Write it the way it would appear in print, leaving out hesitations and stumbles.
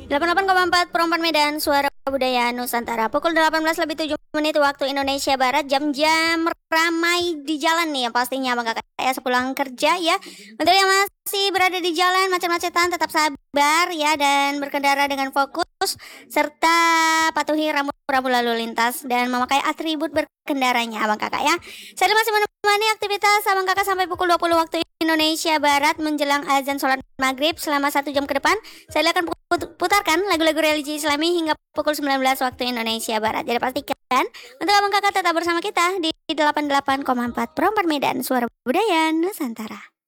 88,4 Perempuan Medan, Suara Budaya Nusantara. Pukul 18:07 waktu Indonesia Barat. Jam-jam ramai di jalan nih ya pastinya Bang Kakak ya sepulang kerja ya. Untuk yang masih berada di jalan macet-macetan tetap sabar ya dan berkendara dengan fokus serta patuhi rambu-rambu lalu lintas dan memakai atribut berkendaranya Abang Kakak ya. Saya masih menemani aktivitas Abang Kakak sampai pukul 20 waktu Indonesia Barat menjelang azan sholat maghrib. Selama 1 jam ke depan saya akan putarkan lagu-lagu religi Islami hingga pukul 19 waktu Indonesia Barat. Jadi pastikan untuk Abang Kakak tetap bersama kita di 88,4 Perempuan Medan, Suara Budaya Nusantara.